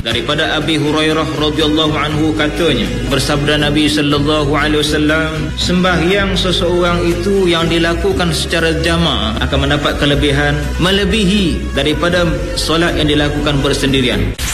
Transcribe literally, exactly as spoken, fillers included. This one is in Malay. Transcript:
Daripada Abi Hurairah radhiyallahu anhu katanya, bersabda Nabi sallallahu alaihi wasallam, sembahyang seseorang itu yang dilakukan secara jamaah akan mendapat kelebihan melebihi daripada solat yang dilakukan bersendirian.